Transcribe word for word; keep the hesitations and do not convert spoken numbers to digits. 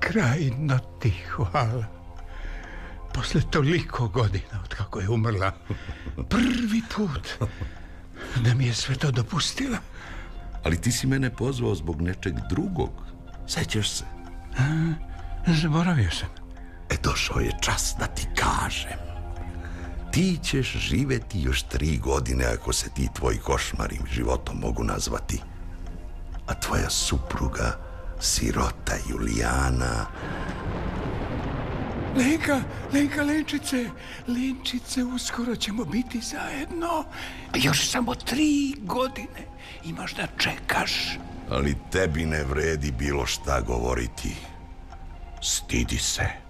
beskrajno ti hvala. Posle toliko godina od kako je umrla, prvi put da mi je sve to dopustila. Ali ti si mene pozvao zbog nečeg drugog. Sećaš se? A, zaboravio sam. E, došao je čas da ti kažem. Ti ćeš živeti još tri godine ako se ti tvoji košmari životom mogu nazvati. A tvoja supruga, sirota Julijana... Lenka, Lenka, Lenčice, Lenčice, uskoro ćemo biti zajedno. Još samo tri godine imaš da čekaš. Ali tebi ne vredi bilo šta govoriti. Stidi se.